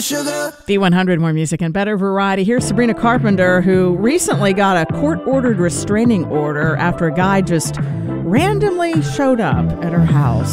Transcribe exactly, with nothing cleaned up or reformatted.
sugar. B one hundred, more music and better variety. Here's Sabrina Carpenter, who recently got a court-ordered restraining order after a guy just randomly showed up at her house.